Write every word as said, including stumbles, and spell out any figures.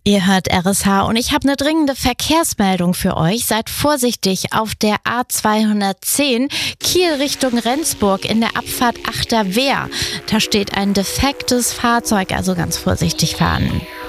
Ihr hört R S H und ich habe eine dringende Verkehrsmeldung für euch. Seid vorsichtig auf der A zweihundertzehn Kiel Richtung Rendsburg in der Abfahrt Achter Wehr. Da steht ein defektes Fahrzeug, also ganz vorsichtig fahren.